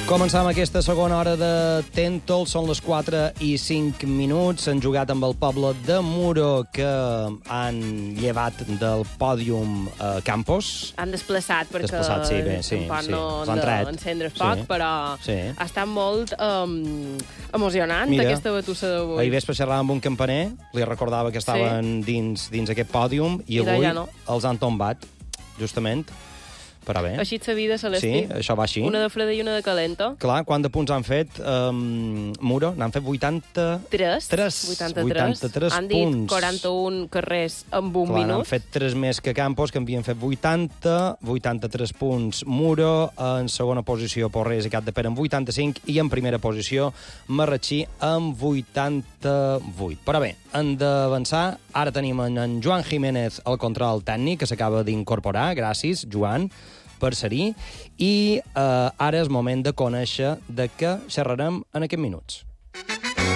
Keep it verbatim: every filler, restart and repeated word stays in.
Començam aquesta segona hora de Tèntol, són les quatre i cinc minuts. Han jugat amb el poble de Muro, que han llevat del pòdium eh, Campos. Han desplaçat, perquè desplaçat, sí, bé, sí, tampoc sí. no han han tret. d'encendre foc, sí. però sí. ha estat molt um, emocionant, Mira, aquesta batussa d'avui. Ahir vespre xerràvem amb un campaner, li recordava que estaven sí. dins, dins aquest pòdium, i, I avui ja no. els han tombat, justament. Però bé. Així et sa vida, Celestí. Sí, això va així. Una de freda i una de calenta. Clar, quant de punts han fet? Um, Muro, n'han fet vuitanta-tres. Tres. vuitanta-tres. vuitanta-tres han dit punts. quaranta-un carrers en un Clar, minut. han fet tres més que Campos, que havien fet vuitanta, vuitanta-tres punts Muro, en segona posició Porrés i Capdepera amb vuitanta-cinc, i en primera posició Marratxí amb vuitanta-vuit. Però bé, hem d'avançar. Ara tenim en Joan Jiménez al control tècnic, que s'acaba d'incorporar. Gràcies, Joan, per ser-hi. I eh, ara és moment de conèixer de què xerrarem en aquests minuts.